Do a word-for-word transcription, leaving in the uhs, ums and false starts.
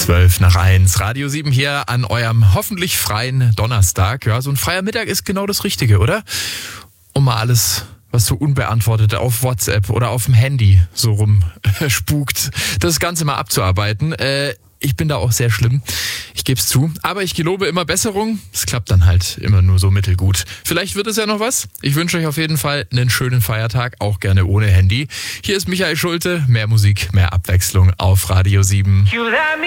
Zwölf nach eins. Radio sieben hier an eurem hoffentlich freien Donnerstag. Ja, so ein freier Mittag ist genau das Richtige, oder? Um mal alles, was so unbeantwortet auf WhatsApp oder auf dem Handy so rum äh, spukt, das Ganze mal abzuarbeiten. Äh, ich bin da auch sehr schlimm. Ich gebe es zu. Aber ich gelobe immer Besserung. Es klappt dann halt immer nur so mittelgut. Vielleicht wird es ja noch was. Ich wünsche euch auf jeden Fall einen schönen Feiertag, auch gerne ohne Handy. Hier ist Michael Schulte. Mehr Musik, mehr Abwechslung auf Radio sieben.